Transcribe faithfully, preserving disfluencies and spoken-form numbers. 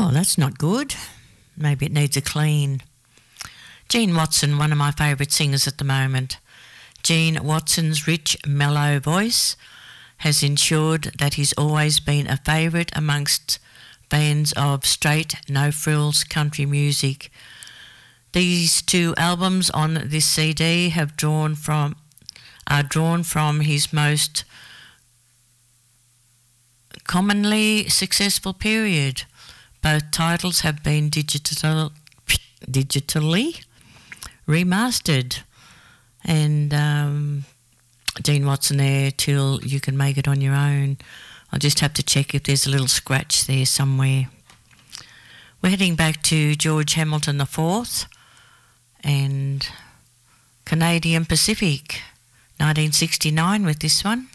Oh, that's not good. Maybe it needs a clean. Gene Watson, one of my favourite singers at the moment. Gene Watson's rich, mellow voice has ensured that he's always been a favourite amongst fans of straight, no-frills country music. These two albums on this C D have drawn from are drawn from his most commonly successful period. Both titles have been digital, digitally remastered. And um, Gene Watson there, Till You Can Make It On Your Own. I'll just have to check if there's a little scratch there somewhere. We're heading back to George Hamilton the fourth and Canadian Pacific, nineteen sixty-nine with this one.